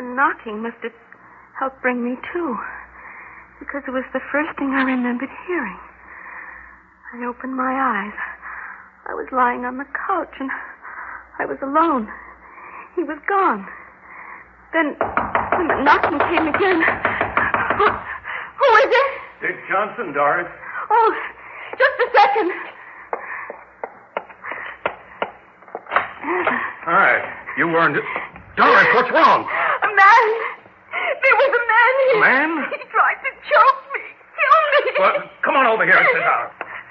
The knocking must have helped bring me to, because it was the first thing I remembered hearing. I opened my eyes. I was lying on the couch, and I was alone. He was gone. Then, when the knocking came again... Who is it? Dick Johnson, Doris. Oh, just a second. All right. You weren't... Doris, what's wrong? A man. There was a man here. A man? He tried to choke me. Kill me. Well, come on over here and sit down.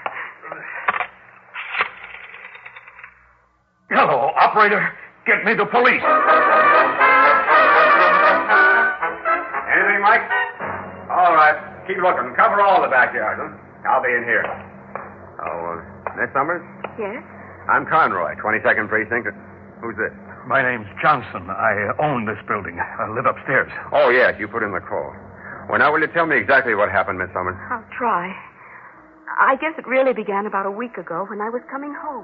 Hello, operator. Get me the police. Anything, Mike? All right. Keep looking. Cover all the backyard, huh? I'll be in here. Oh, Miss Summers? Yes? I'm Conroy, 22nd Precinct. Who's this? My name's Johnson. I own this building. I live upstairs. Oh, yes, you put in the call. Well, now, will you tell me exactly what happened, Miss Summers? I'll try. I guess it really began about a week ago when I was coming home.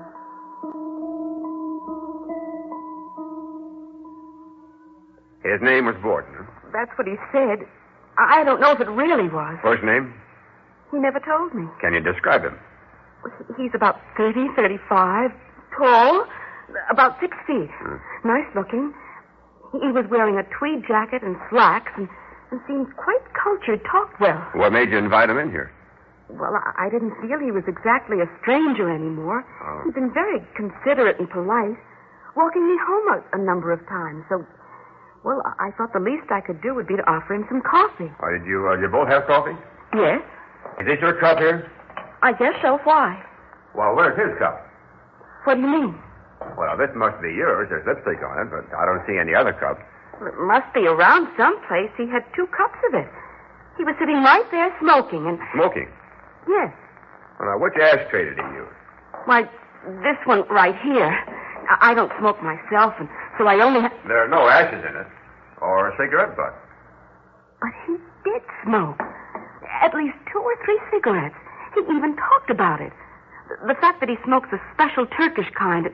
His name was Borden, huh? That's what he said. I don't know if it really was. First name? He never told me. Can you describe him? He's about 30, 35, tall, about 6 feet. Nice looking. He was wearing a tweed jacket and slacks and seemed quite cultured, talked well. What made you invite him in here? Well, I didn't feel he was exactly a stranger anymore. Oh. He'd been very considerate and polite, walking me home a number of times. So, well, I thought the least I could do would be to offer him some coffee. Oh, did you both have coffee? Yes? Is this your cup here? I guess so. Why? Well, where's his cup? What do you mean? Well, this must be yours. There's lipstick on it, but I don't see any other cup. Well, it must be around someplace. He had 2 cups of it. He was sitting right there smoking and... Smoking? Yes. Well, now, which ashtray did he use? Why, this one right here. I don't smoke myself, and so I only have... There are no ashes in it. Or a cigarette butt. But he did smoke. At least 2 or 3 cigarettes. He even talked about it. The fact that he smokes a special Turkish kind...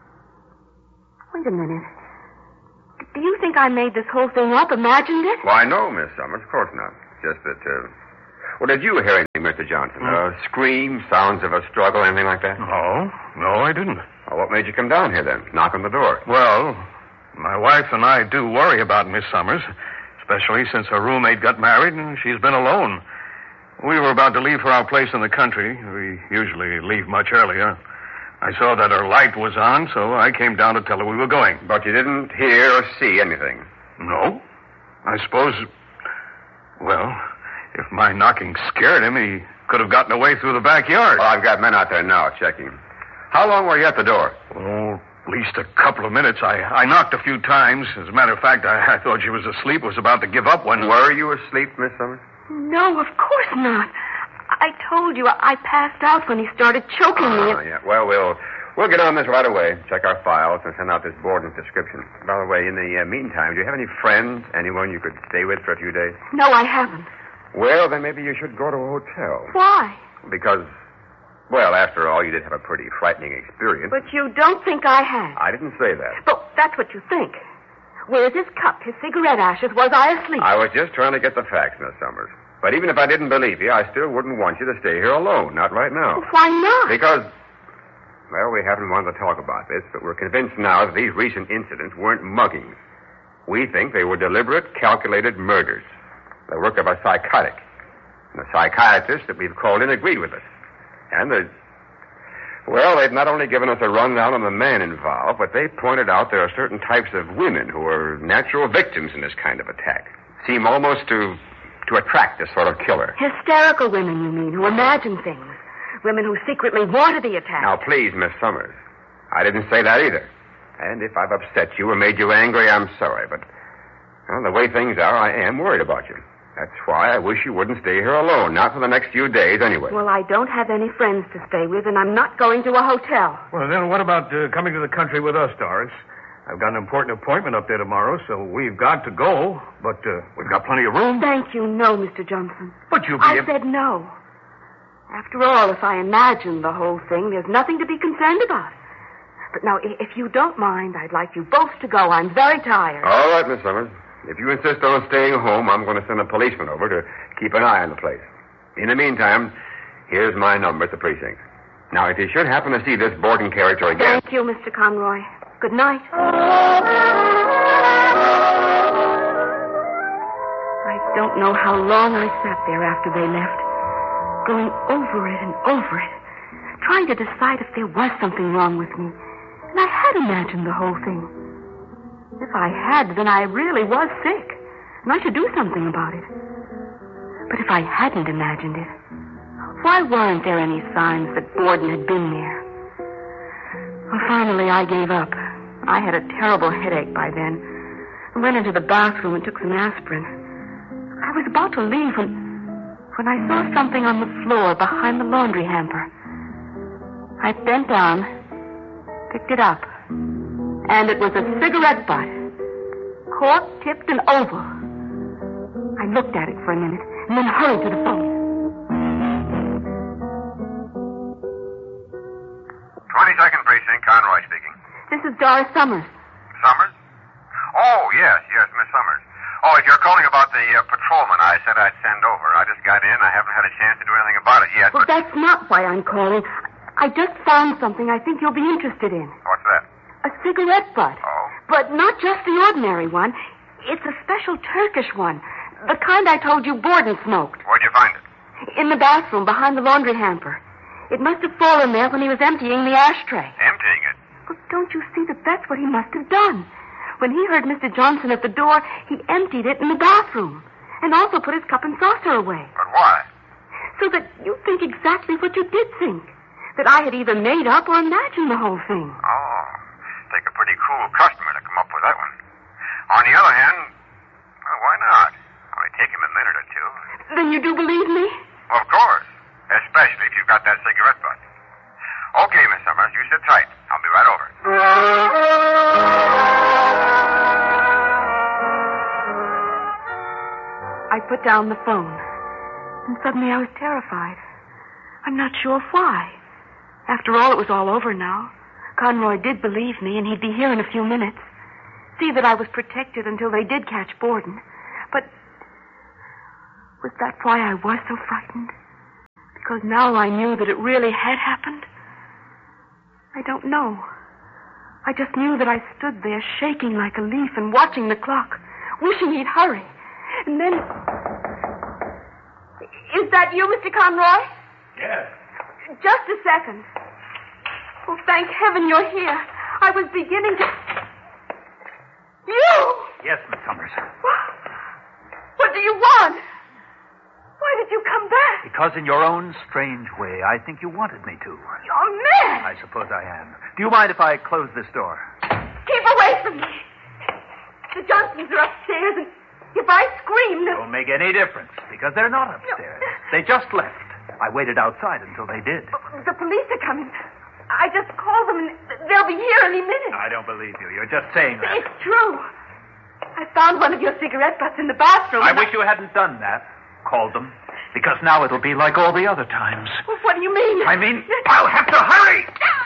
Wait a minute. Do you think I made this whole thing up, imagined it? Why, no, Miss Summers. Of course not. Just that, Well, did you hear anything, Mr. Johnson? Scream, sounds of a struggle, anything like that? No, I didn't. Well, what made you come down here, then? Knock on the door. Well, my wife and I do worry about Miss Summers, especially since her roommate got married and she's been alone. We were about to leave for our place in the country. We usually leave much earlier. I saw that her light was on, so I came down to tell her we were going. But you didn't hear or see anything? No. I suppose... Well, if my knocking scared him, he could have gotten away through the backyard. Well, I've got men out there now checking. How long were you at the door? Oh, at least a couple of minutes. I knocked a few times. As a matter of fact, I thought she was asleep, was about to give up when... Were you asleep, Miss Summers? No, of course not. I told you I passed out when he started choking me. Yeah. Well, we'll get on this right away. Check our files and send out this Borden's description. By the way, in the meantime, do you have any friends, anyone you could stay with for a few days? No, I haven't. Well, then maybe you should go to a hotel. Why? Because, well, after all, you did have a pretty frightening experience. But you don't think I have. I didn't say that. But that's what you think. Where's his cup, his cigarette ashes? Was I asleep? I was just trying to get the facts, Miss Summers. But even if I didn't believe you, I still wouldn't want you to stay here alone. Not right now. Why not? Because, well, we haven't wanted to talk about this, but we're convinced now that these recent incidents weren't muggings. We think they were deliberate, calculated murders. The work of a psychotic. And the psychiatrist that we've called in agreed with us. And they've not only given us a rundown on the man involved, but they pointed out there are certain types of women who are natural victims in this kind of attack. Seem almost to attract this sort of killer. Hysterical women, you mean, who imagine things. Women who secretly wanted the attack. Now, please, Miss Summers. I didn't say that either. And if I've upset you or made you angry, I'm sorry. But, well, the way things are, I am worried about you. That's why I wish you wouldn't stay here alone. Not for the next few days, anyway. Well, I don't have any friends to stay with, and I'm not going to a hotel. Well, then what about coming to the country with us, Doris? I've got an important appointment up there tomorrow, so we've got to go. But we've got plenty of room. Thank you, no, Mr. Johnson. But you'll be... I said no. After all, if I imagined the whole thing, there's nothing to be concerned about. But now, if you don't mind, I'd like you both to go. I'm very tired. All right, Miss Summers. If you insist on staying home, I'm going to send a policeman over to keep an eye on the place. In the meantime, here's my number at the precinct. Now, if you should happen to see this Borden character again... Thank you, Mr. Conroy. Good night. I don't know how long I sat there after they left, going over it and over it, trying to decide if there was something wrong with me. And I had imagined the whole thing. If I had, then I really was sick, and I should do something about it. But if I hadn't imagined it, why weren't there any signs that Borden had been there? Well, finally, I gave up. I had a terrible headache by then. I went into the bathroom and took some aspirin. I was about to leave when I saw something on the floor behind the laundry hamper. I bent down, picked it up, and it was a cigarette butt, cork-tipped and oval. I looked at it for a minute and then hurried to the phone. 22nd Precinct, Conroy speaking. This is Doris Summers. Summers? Oh, yes, Miss Summers. Oh, if you're calling about the patrolman I said I'd send over. I just got in. I haven't had a chance to do anything about it yet. Well, that's not why I'm calling. I just found something I think you'll be interested in. What's that? A cigarette butt. Oh? But not just the ordinary one. It's a special Turkish one. The kind I told you Borden smoked. Where'd you find it? In the bathroom behind the laundry hamper. It must have fallen there when he was emptying the ashtray. Emptying it? Well, don't you see that that's what he must have done? When he heard Mr. Johnson at the door, he emptied it in the bathroom. And also put his cup and saucer away. But why? So that you think exactly what you did think. That I had either made up or imagined the whole thing. Oh, take a pretty cool customer to come up with that one. On the other hand, well, why not? Only take him a minute or two. Then you do believe me? Of course. Especially if you've got that cigarette butt. Okay, Miss Summers, you sit tight. I'll be right over. I put down the phone, and suddenly I was terrified. I'm not sure why. After all, it was all over now. Conroy did believe me, and he'd be here in a few minutes. See that I was protected until they did catch Borden. But was that why I was so frightened? Because now I knew that it really had happened? I don't know. I just knew that I stood there shaking like a leaf and watching the clock, wishing he'd hurry. And then... Is that you, Mr. Conroy? Yes. Just a second. Oh, thank heaven you're here. I was beginning to... You! Yes, Miss Summers. What do you want? Why did you come back? Because in your own strange way, I think you wanted me to. You're mad. I suppose I am. Do you mind if I close this door? Keep away from me. The Johnsons are upstairs, and if I scream, It won't make any difference, because they're not upstairs. They just left. I waited outside until they did. The police are coming. I just called them, and they'll be here any minute. I don't believe you. You're just saying that. It's true. I found one of your cigarette butts in the bathroom. I wish you hadn't done that. Called them. Because now it'll be like all the other times. Well, what do you mean? I mean, I'll have to hurry.